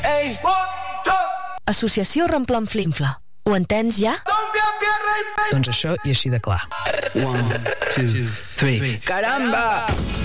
Associació Remplanflinfla. Ho entens ja? Doncs això i així de clar. 1, 2, 3. Caramba!